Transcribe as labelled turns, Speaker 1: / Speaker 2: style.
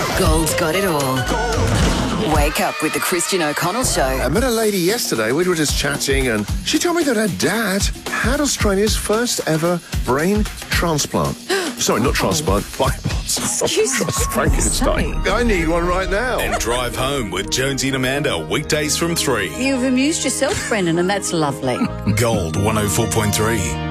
Speaker 1: Gold's got it all. Wake up with the Christian O'Connell Show.
Speaker 2: I met a lady yesterday. We were just chatting, and she told me that her dad had Australia's first ever brain transplant. Sorry, not transplant, bypass.
Speaker 3: Excuse me.
Speaker 2: Frankenstein. I need one right now.
Speaker 4: And drive home with Jonesy and Amanda, weekdays from 3.
Speaker 3: You've amused yourself, Brendan, and that's lovely.
Speaker 4: Gold 104.3.